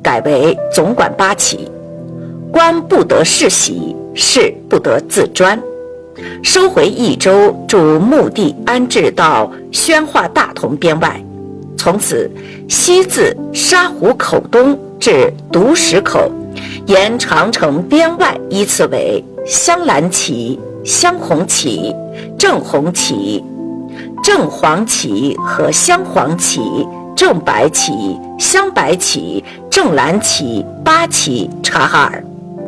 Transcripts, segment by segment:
改为总管八旗，官不得世袭，事不得自专，收回益州驻墓地安置到宣化大同边外。从此西自沙湖口东至独石口，沿长城边外依次为镶蓝旗、镶红旗、正红旗、正黄旗和镶黄旗、正白旗、镶白旗、正蓝旗、八旗察哈尔。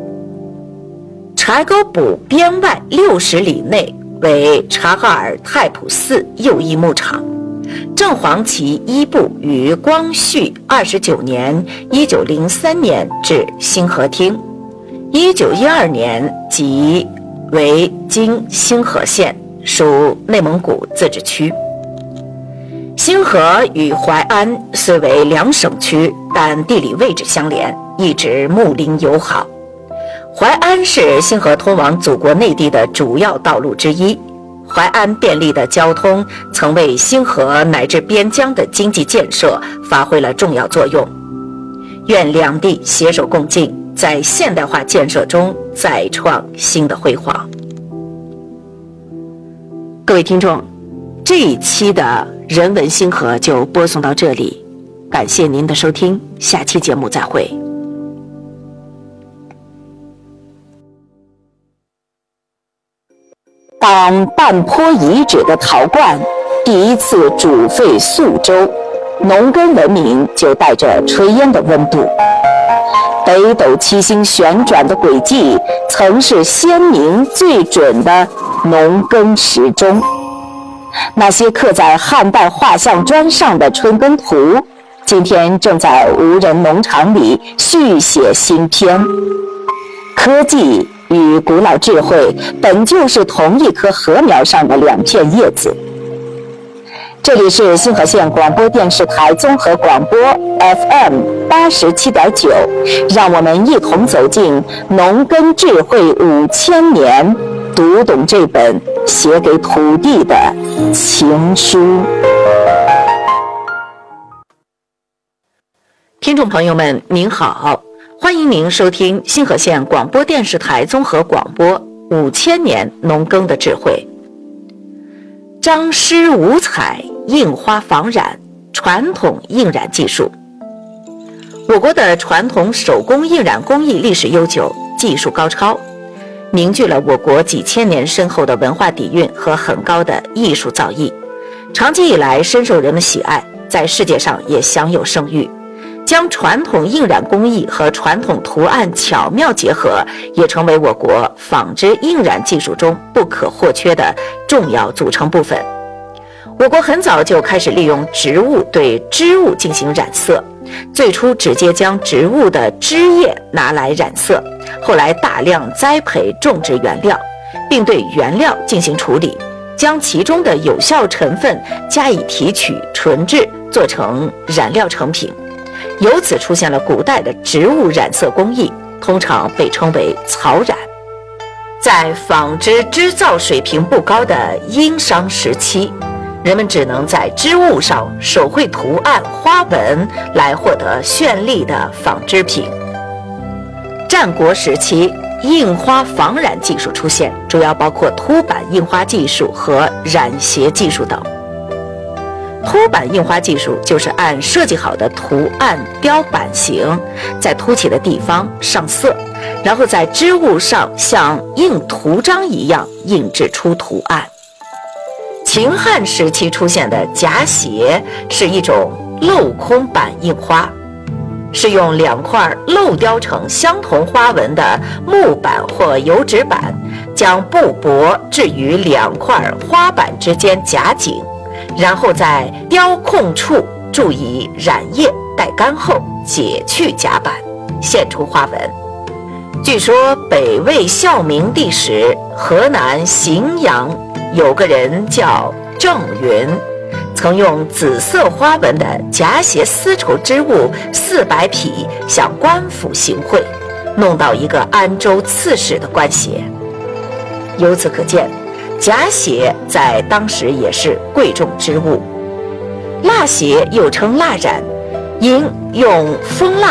柴沟堡边外60里内为察哈尔太普寺右翼牧场。正黄旗一部于光绪29年1903年至兴和厅，1912年即为今兴和县，属内蒙古自治区。兴和与淮安虽为两省区，但地理位置相连，一直睦邻友好。淮安是兴和通往祖国内地的主要道路之一，淮安便利的交通曾为兴和乃至边疆的经济建设发挥了重要作用。愿两地携手共进，在现代化建设中再创新的辉煌。各位听众，这一期的人文兴和就播送到这里，感谢您的收听，下期节目再会。当半坡遗址的陶罐第一次煮沸宿州，农耕文明就带着炊烟的温度。北斗七星旋转的轨迹曾是鲜明最准的农耕时钟。那些刻在汉代画像砖上的春耕图，今天正在无人农场里续写新篇。科技与古老智慧本就是同一棵禾苗上的两片叶子。这里是兴和县广播电视台综合广播 FM87.9，让我们一同走进农耕智慧5000年，读懂这本写给土地的情书。听众朋友们您好，欢迎您收听兴和县广播电视台综合广播5000年农耕的智慧。张诗五彩，印花仿染，传统印染技术。我国的传统手工印染工艺历史悠久，技术高超，凝聚了我国几千年深厚的文化底蕴和很高的艺术造诣，长期以来深受人们喜爱，在世界上也享有声誉。将传统印染工艺和传统图案巧妙结合，也成为我国纺织印染技术中不可或缺的重要组成部分。我国很早就开始利用植物对织物进行染色，最初直接将植物的枝叶拿来染色，后来大量栽培种植原料，并对原料进行处理，将其中的有效成分加以提取纯制，做成染料成品。由此出现了古代的植物染色工艺，通常被称为草染。在纺织织造水平不高的殷商时期，人们只能在织物上手绘图案花纹来获得绚丽的纺织品。战国时期，印花仿染技术出现，主要包括凸版印花技术和染鞋技术等。凸版印花技术就是按设计好的图案雕版型，在凸起的地方上色，然后在织物上像印图章一样印制出图案。秦汉时期出现的夹鞋是一种镂空版印花，是用2块镂雕成相同花纹的木板或油纸板，将布帛置于2块花板之间夹紧，然后在雕空处注以染液，待干后解去夹板，现出花纹。据说北魏孝明帝时，河南荥阳有个人叫郑云，曾用紫色花纹的夹鞋丝绸织物400匹向官府行贿，弄到一个安州刺史的官鞋。由此可见，夹鞋在当时也是贵重之物。蜡鞋又称蜡染，因用蜂蜡